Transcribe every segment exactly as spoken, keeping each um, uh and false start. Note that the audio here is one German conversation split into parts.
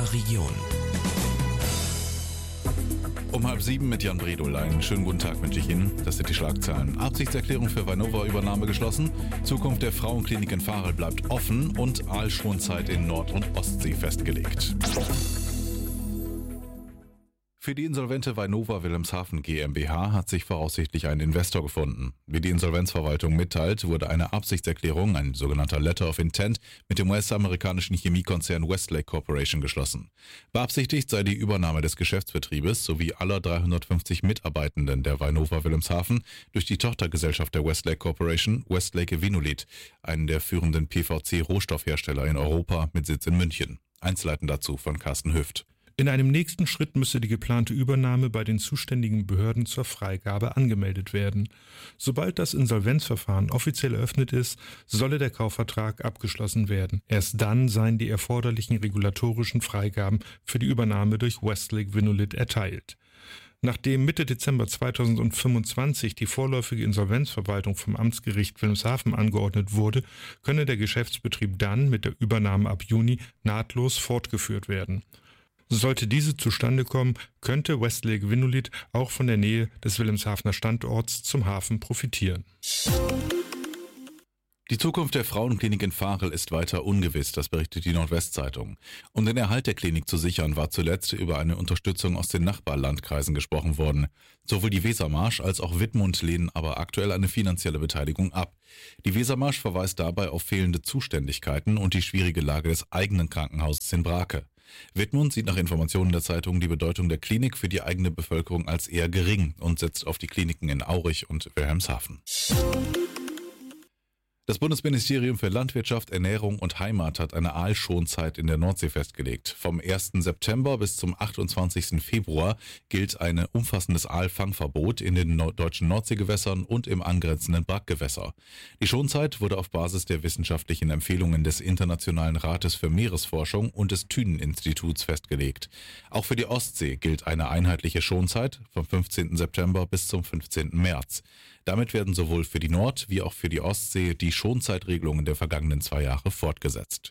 Ihrer Region. Um halb sieben mit Jan Bredol. Einen schönen guten Tag wünsche ich Ihnen. Das sind die Schlagzeilen. Absichtserklärung für Vynova-Übernahme geschlossen. Zukunft der Frauenklinik in Varel bleibt offen und Aalschonzeit in Nord- und Ostsee festgelegt. Für die insolvente Vynova Wilhelmshaven GmbH hat sich voraussichtlich ein Investor gefunden. Wie die Insolvenzverwaltung mitteilt, wurde eine Absichtserklärung, ein sogenannter Letter of Intent, mit dem U S-amerikanischen Chemiekonzern Westlake Corporation geschlossen. Beabsichtigt sei die Übernahme des Geschäftsbetriebes sowie aller dreihundertfünfzig Mitarbeitenden der Vynova Wilhelmshaven durch die Tochtergesellschaft der Westlake Corporation, Westlake Vinnolit, einen der führenden P V C-Rohstoffhersteller in Europa mit Sitz in München. Einzelheiten dazu von Carsten Hüft. In einem nächsten Schritt müsse die geplante Übernahme bei den zuständigen Behörden zur Freigabe angemeldet werden. Sobald das Insolvenzverfahren offiziell eröffnet ist, solle der Kaufvertrag abgeschlossen werden. Erst dann seien die erforderlichen regulatorischen Freigaben für die Übernahme durch Westlake Vinnolit erteilt. Nachdem Mitte Dezember zweitausendfünfundzwanzig die vorläufige Insolvenzverwaltung vom Amtsgericht Wilhelmshaven angeordnet wurde, könne der Geschäftsbetrieb dann mit der Übernahme ab Juni nahtlos fortgeführt werden. Sollte diese zustande kommen, könnte Westlake Vinnolit auch von der Nähe des Wilhelmshavener Standorts zum Hafen profitieren. Die Zukunft der Frauenklinik in Varel ist weiter ungewiss, das berichtet die Nordwestzeitung. Um den Erhalt der Klinik zu sichern, war zuletzt über eine Unterstützung aus den Nachbarlandkreisen gesprochen worden. Sowohl die Wesermarsch als auch Wittmund lehnen aber aktuell eine finanzielle Beteiligung ab. Die Wesermarsch verweist dabei auf fehlende Zuständigkeiten und die schwierige Lage des eigenen Krankenhauses in Brake. Wittmund sieht nach Informationen der Zeitung die Bedeutung der Klinik für die eigene Bevölkerung als eher gering und setzt auf die Kliniken in Aurich und Wilhelmshaven. Das Bundesministerium für Landwirtschaft, Ernährung und Heimat hat eine Aalschonzeit in der Nordsee festgelegt. Vom ersten September bis zum achtundzwanzigsten Februar gilt ein umfassendes Aalfangverbot in den deutschen Nordseegewässern und im angrenzenden Brackgewässer. Die Schonzeit wurde auf Basis der wissenschaftlichen Empfehlungen des Internationalen Rates für Meeresforschung und des Thünen-Instituts festgelegt. Auch für die Ostsee gilt eine einheitliche Schonzeit vom fünfzehnten September bis zum fünfzehnten März. Damit werden sowohl für die Nord- wie auch für die Ostsee die Schonzeitregelungen der vergangenen zwei Jahre fortgesetzt.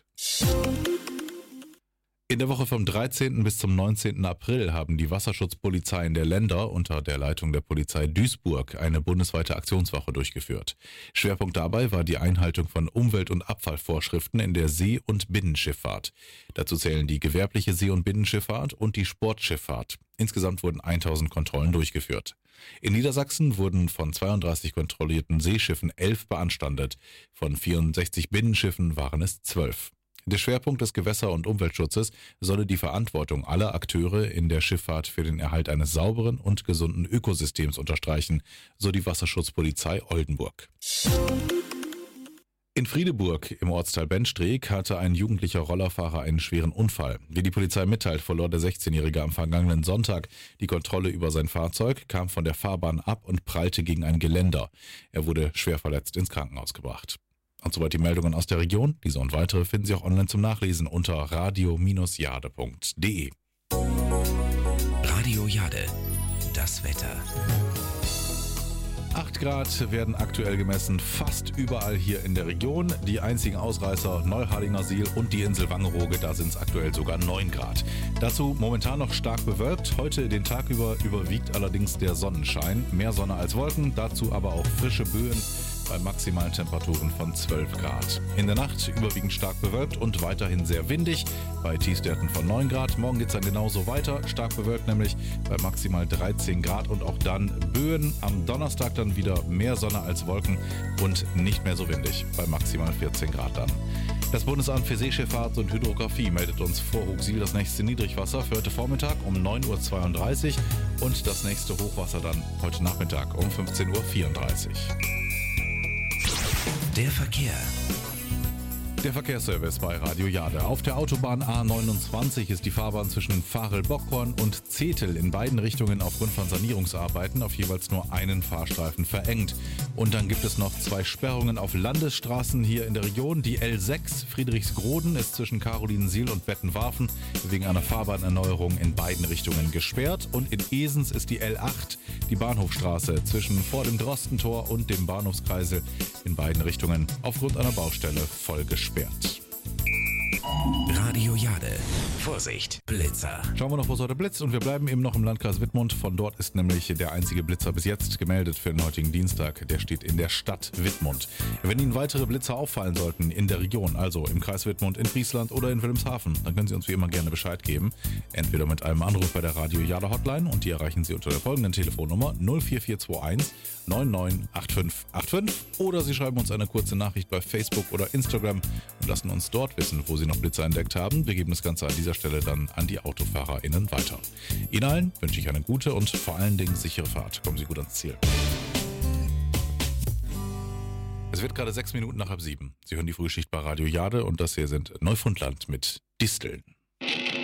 In der Woche vom dreizehnten bis zum neunzehnten April haben die Wasserschutzpolizeien der Länder unter der Leitung der Polizei Duisburg eine bundesweite Aktionswoche durchgeführt. Schwerpunkt dabei war die Einhaltung von Umwelt- und Abfallvorschriften in der See- und Binnenschifffahrt. Dazu zählen die gewerbliche See- und Binnenschifffahrt und die Sportschifffahrt. Insgesamt wurden tausend Kontrollen durchgeführt. In Niedersachsen wurden von zweiunddreißig kontrollierten Seeschiffen elf beanstandet. Von vierundsechzig Binnenschiffen waren es zwölf. Der Schwerpunkt des Gewässer- und Umweltschutzes solle die Verantwortung aller Akteure in der Schifffahrt für den Erhalt eines sauberen und gesunden Ökosystems unterstreichen, so die Wasserschutzpolizei Oldenburg. In Friedeburg im Ortsteil Benstreek hatte ein jugendlicher Rollerfahrer einen schweren Unfall. Wie die Polizei mitteilt, verlor der sechzehnjährige am vergangenen Sonntag die Kontrolle über sein Fahrzeug, kam von der Fahrbahn ab und prallte gegen ein Geländer. Er wurde schwer verletzt ins Krankenhaus gebracht. Und soweit die Meldungen aus der Region. Diese und weitere finden Sie auch online zum Nachlesen unter radio Bindestrich jade punkt de. Radio Jade, das Wetter. acht Grad werden aktuell gemessen, fast überall hier in der Region. Die einzigen Ausreißer Neuharlingersiel und die Insel Wangerooge, da sind es aktuell sogar neun Grad. Dazu momentan noch stark bewölkt. Heute den Tag über überwiegt allerdings der Sonnenschein. Mehr Sonne als Wolken, dazu aber auch frische Böen bei maximalen Temperaturen von zwölf Grad. In der Nacht überwiegend stark bewölkt und weiterhin sehr windig bei Tiefstwerten von neun Grad. Morgen geht es dann genauso weiter, stark bewölkt nämlich bei maximal dreizehn Grad und auch dann Böen. Am Donnerstag dann wieder mehr Sonne als Wolken und nicht mehr so windig bei maximal vierzehn Grad dann. Das Bundesamt für Seeschifffahrt und Hydrographie meldet uns vor Hooghsiel das nächste Niedrigwasser für heute Vormittag um neun Uhr zweiunddreißig und das nächste Hochwasser dann heute Nachmittag um fünfzehn Uhr vierunddreißig. Der Verkehr. Der Verkehrsservice bei Radio Jade. Auf der Autobahn A neunundzwanzig ist die Fahrbahn zwischen Varel-Bockhorn und Zetel in beiden Richtungen aufgrund von Sanierungsarbeiten auf jeweils nur einen Fahrstreifen verengt. Und dann gibt es noch zwei Sperrungen auf Landesstraßen hier in der Region. Die L sechs Friedrichsgroden ist zwischen Carolinensiel und Bettenwarfen wegen einer Fahrbahnerneuerung in beiden Richtungen gesperrt. Und in Esens ist die L acht, die Bahnhofstraße zwischen vor dem Drostentor und dem Bahnhofskreisel in beiden Richtungen aufgrund einer Baustelle voll gesperrt. Radio Jade. Vorsicht, Blitzer. Schauen wir noch, wo es heute blitzt, und wir bleiben eben noch im Landkreis Wittmund. Von dort ist nämlich der einzige Blitzer bis jetzt gemeldet für den heutigen Dienstag. Der steht in der Stadt Wittmund. Wenn Ihnen weitere Blitzer auffallen sollten in der Region, also im Kreis Wittmund, in Friesland oder in Wilhelmshaven, dann können Sie uns wie immer gerne Bescheid geben. Entweder mit einem Anruf bei der Radio Jade Hotline, und die erreichen Sie unter der folgenden Telefonnummer null vier vier zwei eins neun neun acht fünf acht fünf, oder Sie schreiben uns eine kurze Nachricht bei Facebook oder Instagram und lassen uns dort wissen, wo Sie noch Blitzer entdeckt haben. Wir geben das Ganze an dieser Stelle dann an die AutofahrerInnen weiter. Ihnen allen wünsche ich eine gute und vor allen Dingen sichere Fahrt. Kommen Sie gut ans Ziel. Es wird gerade sechs Minuten nach halb sieben. Sie hören die Frühschicht bei Radio Jade, und das hier sind Neufundland mit Disteln.